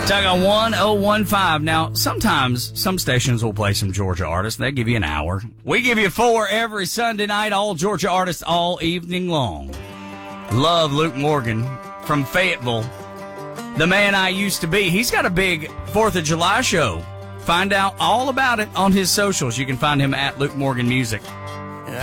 Talk on 1015. Now, sometimes some stations will play some Georgia artists. They give you an hour. We give you 4 every Sunday night, all Georgia artists all evening long. Love Luke Morgan from Fayetteville, the man I used to be. He's got a big 4th of July show. Find out all about it on his socials. You can find him at Luke Morgan Music.